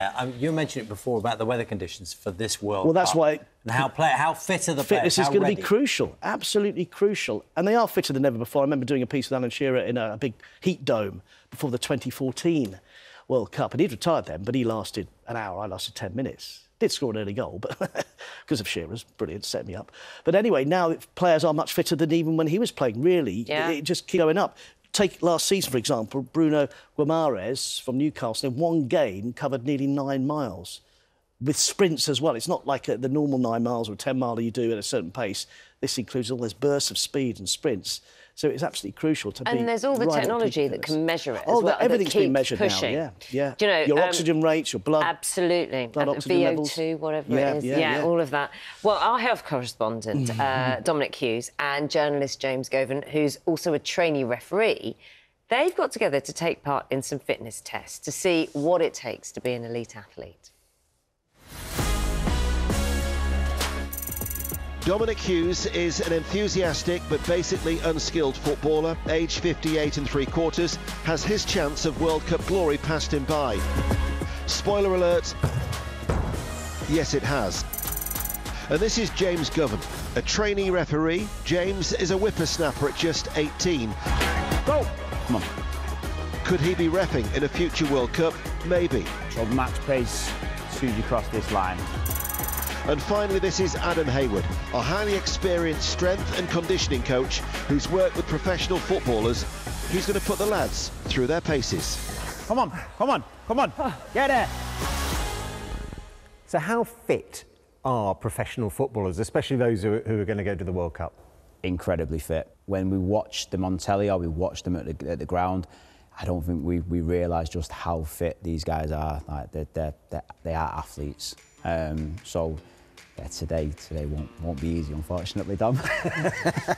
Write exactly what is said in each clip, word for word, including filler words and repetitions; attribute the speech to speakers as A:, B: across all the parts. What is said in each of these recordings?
A: Um, you mentioned it before about the weather conditions for this World
B: Well, that's
A: Cup.
B: why...
A: And how, play, how fit are the
B: Fitness
A: players?
B: is going
A: ready?
B: to be crucial, absolutely crucial. And they are fitter than ever before. I remember doing a piece with Alan Shearer in a big heat dome before the twenty fourteen World Cup. And he'd retired then, but he lasted an hour. I lasted ten minutes. Did score an early goal, but because of Shearer's, brilliant, set me up. But anyway, now players are much fitter than even when he was playing, really.
C: Yeah.
B: It just keeps going up. Take last season, for example, Bruno Guimaraes from Newcastle in one game covered nearly nine miles. With sprints as well. It's not like a, the normal nine miles or ten mile you do at a certain pace. This includes all those bursts of speed and sprints. So it's absolutely crucial to
C: and
B: be.
C: And there's all the
B: right
C: technology that can measure it.
B: Oh,
C: as well,
B: everything's
C: that
B: been measured
C: pushing.
B: now. Yeah, yeah.
C: Do you know
B: your
C: um,
B: oxygen rates, your blood.
C: Absolutely.
B: Blood
C: and
B: oxygen
C: V O two,
B: levels.
C: whatever
B: yeah,
C: it is.
B: Yeah,
C: yeah,
B: yeah,
C: all of that. Well, our health correspondent, uh, Dominic Hughes, and journalist James Govan, who's also a trainee referee, they've got together to take part in some fitness tests to see what it takes to be an elite athlete.
D: Dominic Hughes is an enthusiastic but basically unskilled footballer, aged fifty-eight and three quarters, has his chance of World Cup glory passed him by. Spoiler alert, yes it has. And this is James Govan, a trainee referee. James is a whippersnapper at just eighteen.
E: Go! Come on.
D: Could he be reffing in a future World Cup? Maybe.
E: So match pace as soon as you cross this line.
D: And finally, this is Adam Hayward, a highly experienced strength and conditioning coach who's worked with professional footballers. He's going to put the lads through their paces.
E: Come on, come on, come on, get there.
F: So how fit are professional footballers, especially those who are, who are going to go to the World Cup?
E: Incredibly fit. When we watch them on telly or we watch them at the, at the ground, I don't think we, we realise just how fit these guys are. Like they're, they're, they're, they are athletes. Um, so yeah, today, today won't won't be easy, unfortunately, Dom.
A: A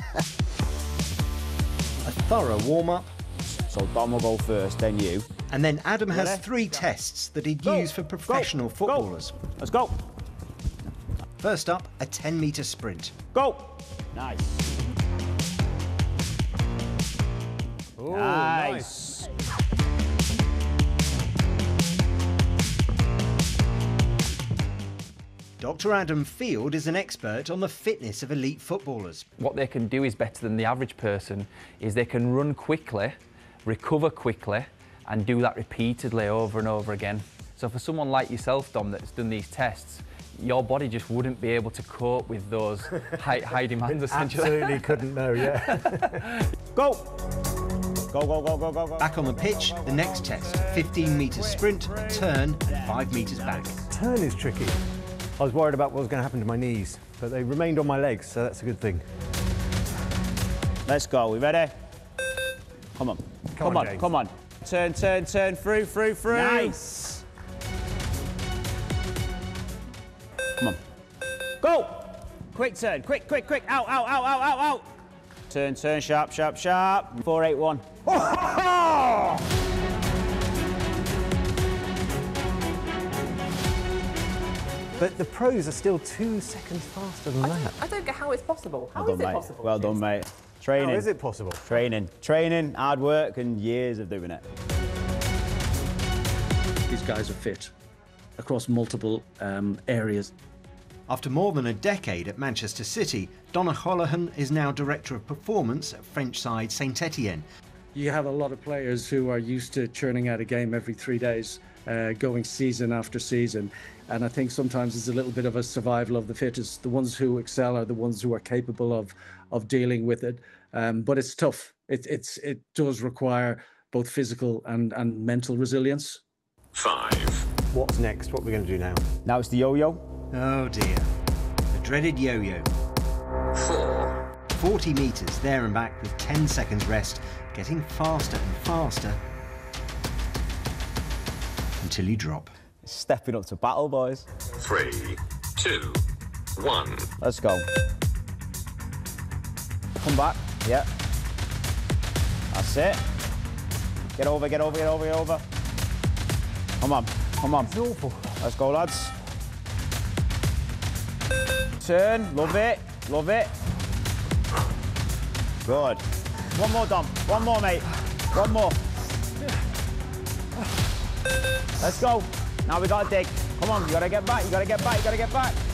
A: thorough warm-up.
E: So Dom will go first, then you.
G: And then Adam has
E: Ready?
G: three tests that he'd
E: Go.
G: use for professional
E: Go.
G: footballers.
E: Go. Let's go.
G: First up, a ten metre sprint.
E: Go. Nice.
F: Ooh,
E: Nice.
G: Doctor Adam Field is an expert on the fitness of elite footballers.
H: What they can do is better than the average person, is they can run quickly, recover quickly, and do that repeatedly over and over again. So for someone like yourself, Dom, that's done these tests, your body just wouldn't be able to cope with those high, high demands, essentially.
F: Absolutely couldn't know, yeah.
E: Go. Go, go, go, go, go, go.
G: Back on the pitch, the next test, fifteen metre sprint, turn, and five metres back.
F: Turn is tricky. I was worried about what was going to happen to my knees, but they remained on my legs, so that's a good thing.
E: Let's go. We ready? Come on.
F: Come
E: Come
F: on,
E: on,
F: James.
E: come on. Turn, turn, turn, through, through, through. Nice. Come on. Go. Quick turn. Quick, quick, quick. Out, out, out, out, out, out. Turn, turn, sharp, sharp, sharp. four eight one.
F: But the pros are still two seconds faster than that.
I: I don't get how it's possible. How
E: Well
I: is
E: done,
I: it
E: mate.
I: possible?
E: Well done, mate. Training.
F: How is it possible?
E: Training. Training, hard work, and years of doing it.
J: These guys are fit across multiple um, areas.
G: After more than a decade at Manchester City, Donna Holohan is now Director of Performance at French side Saint Etienne.
K: You have a lot of players who are used to churning out a game every three days, uh, going season after season. And I think sometimes it's a little bit of a survival of the fittest. The ones who excel are the ones who are capable of of dealing with it. Um, but it's tough. It, it's, it does require both physical and, and mental resilience.
F: Five. What's next? What are we going to do now?
E: Now it's the yo-yo.
G: Oh dear. The dreaded yo-yo.
F: Four.
G: forty metres there and back with ten seconds rest, getting faster and faster until you drop.
E: Stepping up to battle, boys.
F: Three, two, one.
E: Let's go. Come back. Yeah. That's it. Get over, get over, get over, get over. Come on, come on.
F: It's awful.
E: Let's go, lads. Turn. Love it. Love it. Good. One more, Dom. One more, mate. One more. Let's go. Now we got to dig. Come on, you got to get back, you got to get back, you got to get back.